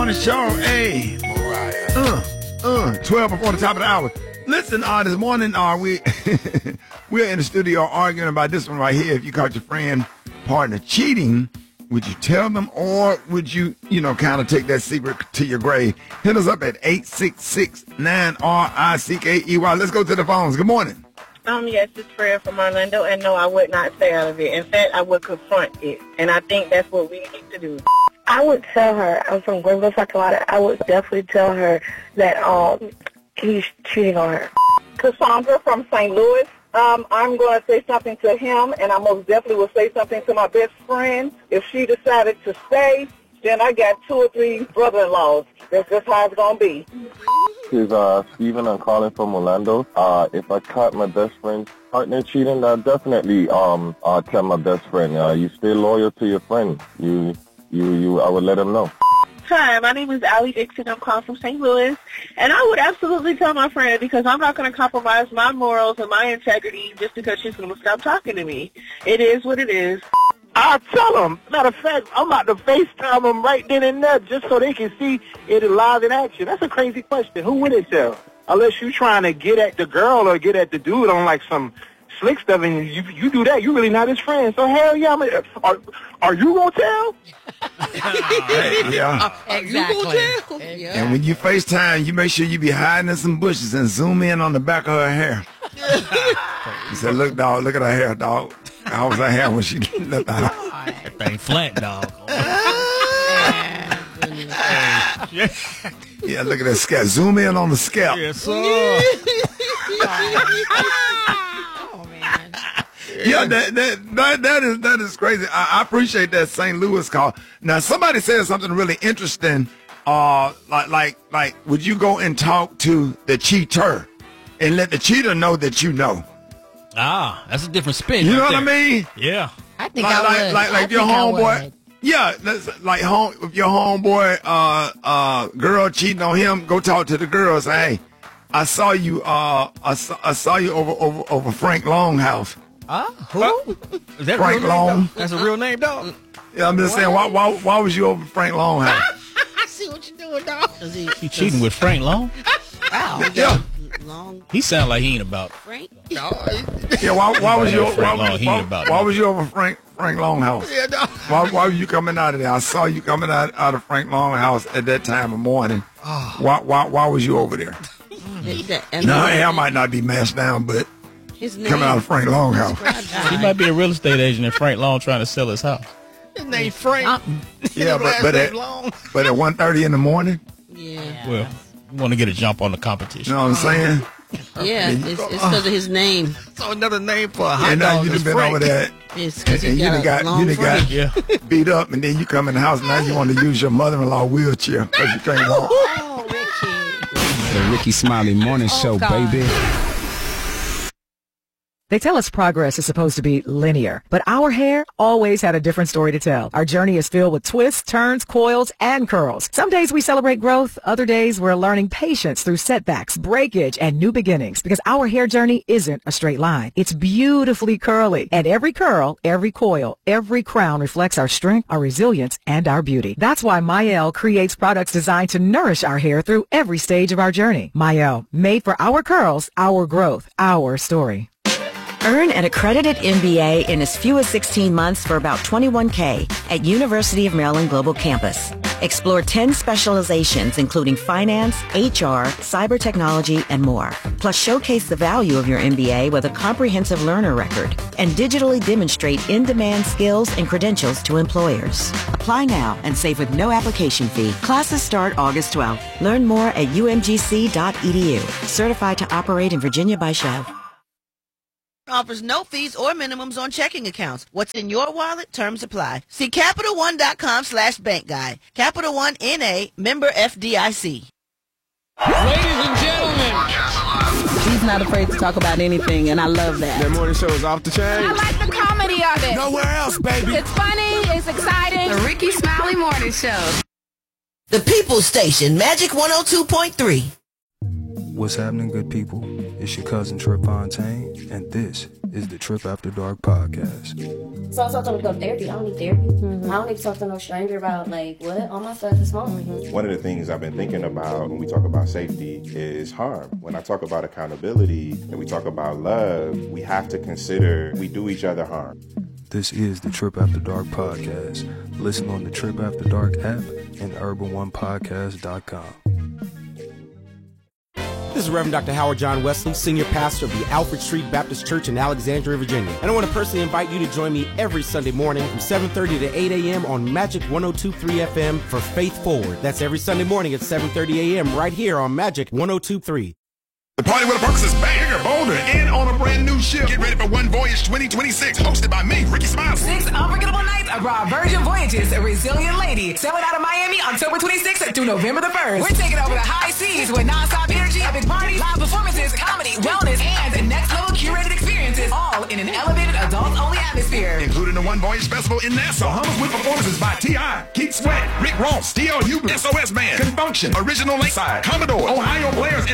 On the show, hey, 12 before the top of the hour. Listen, this morning, we're in the studio arguing about this one right here. If you caught your friend partner cheating, would you tell them, or would you, kind of take that secret to your grave? Hit us up at 866-9RICKEY. Let's go to the phones. Good morning. Yes, it's Fred from Orlando, and no, I would not stay out of it. In fact, I would confront it, and I think that's what we need to do. I would tell her, I'm from Greenville, South Carolina, I would definitely tell her that he's cheating on her. Cassandra from St. Louis, I'm going to say something to him, and I most definitely will say something to my best friend. If she decided to stay, then I got 2 or 3 brother-in-laws. That's just how it's going to be. This is Steven. I'm calling from Orlando. If I caught my best friend's partner cheating, I'd definitely tell my best friend. You stay loyal to your friend. I would let him know. Hi, my name is Allie Dixon. I'm calling from St. Louis, and I would absolutely tell my friend, because I'm not going to compromise my morals and my integrity just because she's going to stop talking to me. It is what it is. I'll tell them. Matter of fact, I'm about to FaceTime them right then and there just so they can see it live in action. That's a crazy question. Who would it tell? Unless you're trying to get at the girl or get at the dude on like some slick stuff, and you do that, you're really not his friend. So hell yeah, are you gonna tell? Yeah, exactly. Yeah. And when you FaceTime, you make sure you be hiding in some bushes and zoom in on the back of her hair. He said, "Look, dog, look at her hair, dog. How was her hair when she left the house?" That thing flat, dog. Yeah, look at that scalp. Zoom in on the scalp. Yes, sir. Yeah, that is crazy. I appreciate that St. Louis call. Now, somebody said something really interesting. Like, would you go and talk to the cheater and let the cheater know that you know? That's a different spin. You know what I mean? Yeah. I think like your homeboy. Yeah, that's like if your homeboy girl cheating on him, go talk to the girl. Say, hey, I saw you. I saw you over Frank Longhouse. Who? Is that Frank Long? That's a real name, dog. Yeah, I'm just saying. Why was you over Frank Longhouse? I see what you're doing, dog. You cheating with Frank Long? Wow. Yeah. Long. He sound like he ain't about Frank. Yeah. Why was you? Why was you over Frank Longhouse? Yeah, no. Why were you coming out of there? I saw you coming out of Frank Longhouse at that time of morning. Why was you over there? No, her hair might not be mashed down, but coming out of Frank Longhouse. He might be a real estate agent and Frank Long trying to sell his house. His name Frank. Yeah, but at 1:30 in the morning. Yeah. Well, you want to get a jump on the competition. You know what I'm saying? Yeah, it's because of his name. So another name for a hot and now dog you is been Frank. over there. It's because And you done got beat up, and then you come in the house, and now you want to use your mother-in-law wheelchair because you can't walk. Oh, Ricky. The Ricky Smiley Morning Show, baby. They tell us progress is supposed to be linear, but our hair always had a different story to tell. Our journey is filled with twists, turns, coils, and curls. Some days we celebrate growth. Other days we're learning patience through setbacks, breakage, and new beginnings, because our hair journey isn't a straight line. It's beautifully curly, and every curl, every coil, every crown reflects our strength, our resilience, and our beauty. That's why Mielle creates products designed to nourish our hair through every stage of our journey. Mielle, made for our curls, our growth, our story. Earn an accredited MBA in as few as 16 months for about $21K at University of Maryland Global Campus. Explore 10 specializations, including finance, HR, cyber technology, and more. Plus, showcase the value of your MBA with a comprehensive learner record and digitally demonstrate in-demand skills and credentials to employers. Apply now and save with no application fee. Classes start August 12th. Learn more at umgc.edu. Certified to operate in Virginia by Chev. Offers no fees or minimums on checking accounts. What's in your wallet? Terms apply. See CapitalOne.com/bankguide. Capital One N.A. member FDIC. Ladies and gentlemen. She's not afraid to talk about anything, and I love that. That morning show is off the chain. I like the comedy of it. Nowhere else, baby. It's funny. It's exciting. The Ricky Smiley Morning Show. The People's Station, Magic 102.3. What's happening, good people? It's your cousin Trip Fontaine, and this is the Trip After Dark podcast. So I told him to go to therapy. I don't need therapy. I don't need to talk to no stranger about, like, what? All my stuff is fine. One of the things I've been thinking about when we talk about safety is harm. When I talk about accountability and we talk about love, we have to consider we do each other harm. This is the Trip After Dark podcast. Listen on the Trip After Dark app and urban1podcast.com. This is Reverend Dr. Howard John Wesley, Senior Pastor of the Alfred Street Baptist Church in Alexandria, Virginia. And I want to personally invite you to join me every Sunday morning from 7:30 to 8 a.m. on Magic 102.3 FM for Faith Forward. That's every Sunday morning at 7:30 a.m. right here on Magic 102.3. The Party with a Purpose is back, bigger, bolder, and on a brand new ship. Get ready for One Voyage 2026, hosted by me, Ricky Smiley. 6 unforgettable nights abroad Virgin Voyages, a resilient lady. Sailing out of Miami October 26th through November the 1st. We're taking over the high seas with non-stop energy, epic parties, live performances, comedy, wellness, and next-level curated experiences, all in an elevated adult-only atmosphere. Including the One Voyage Festival in Nassau. Bahamas with performances by T.I., Keith Sweat, Rick Ross, T.L. Hubert, SOS Band, Confunction, Original Lakeside, Commodore, Ohio Players,